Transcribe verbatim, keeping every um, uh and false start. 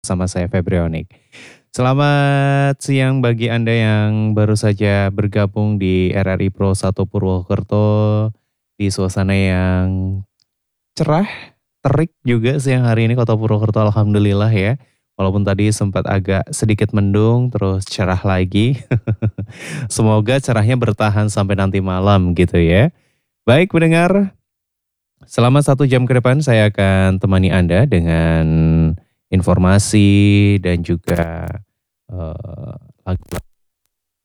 Sama saya Febrianik. Selamat siang bagi Anda yang baru saja bergabung di R R I Pro satu Purwokerto, di suasana yang cerah, terik juga siang hari ini Kota Purwokerto alhamdulillah ya. Walaupun tadi sempat agak sedikit mendung terus cerah lagi. Semoga cerahnya bertahan sampai nanti malam gitu ya. Baik pendengar, selama satu jam ke depan saya akan temani Anda dengan informasi dan juga eh, lagu